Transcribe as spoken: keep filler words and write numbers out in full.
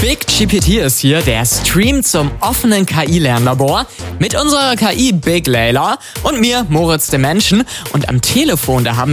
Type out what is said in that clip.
Big G P T ist hier, der Stream zum offenen K I-Lernlabor mit unserer K I Big Layla und mir, Moritz dem Menschen. Und am Telefon, da haben